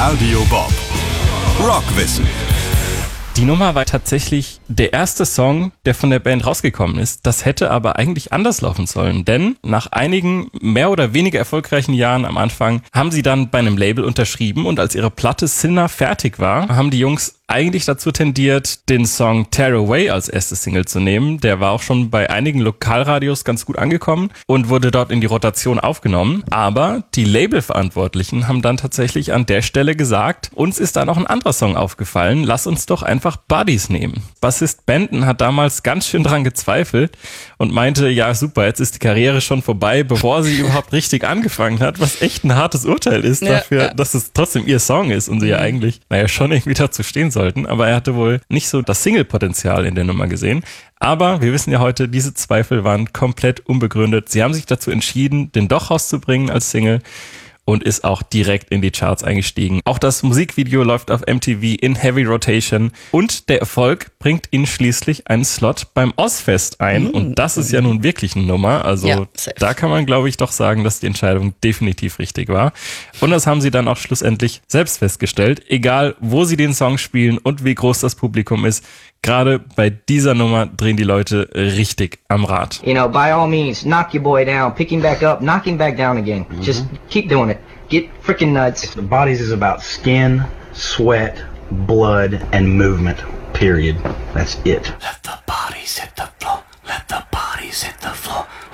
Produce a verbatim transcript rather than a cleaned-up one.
Radio Bob. Rockwissen. Die Nummer war tatsächlich der erste Song, der von der Band rausgekommen ist. Das hätte aber eigentlich anders laufen sollen, denn nach einigen mehr oder weniger erfolgreichen Jahren am Anfang haben sie dann bei einem Label unterschrieben und als ihre Platte Sinner fertig war, haben die Jungs eigentlich dazu tendiert, den Song Tear Away als erste Single zu nehmen. Der war auch schon bei einigen Lokalradios ganz gut angekommen und wurde dort in die Rotation aufgenommen. Aber die Labelverantwortlichen haben dann tatsächlich an der Stelle gesagt, uns ist da noch ein anderer Song aufgefallen, lass uns doch einfach Buddies nehmen. Bassist Benton hat damals ganz schön dran gezweifelt und meinte, ja super, jetzt ist die Karriere schon vorbei, bevor sie überhaupt richtig angefangen hat, was echt ein hartes Urteil ist ja, dafür, ja. dass es trotzdem ihr Song ist und sie ja eigentlich, naja, schon irgendwie dazu stehen sollten, aber er hatte wohl nicht so das Single-Potenzial in der Nummer gesehen. Aber wir wissen ja heute, diese Zweifel waren komplett unbegründet. Sie haben sich dazu entschieden, den doch rauszubringen als Single und ist auch direkt in die Charts eingestiegen. Auch das Musikvideo läuft auf M T V in Heavy Rotation und der Erfolg bringt ihnen schließlich einen Slot beim Ozzfest ein. Und das ist ja nun wirklich eine Nummer. Also Ja, da kann man, glaube ich, doch sagen, dass die Entscheidung definitiv richtig war. Und das haben sie dann auch schlussendlich selbst festgestellt. Egal, wo sie den Song spielen und wie groß das Publikum ist, gerade bei dieser Nummer drehen die Leute richtig am Rad. You know, by all means, knock your boy down, pick him back up, knock him back down again. Mm-hmm. Just keep doing it. Get freaking nuts. The Bodies is about skin, sweat, blood, and movement. Period. That's it. Let the bodies hit the floor. Let the bodies hit the floor.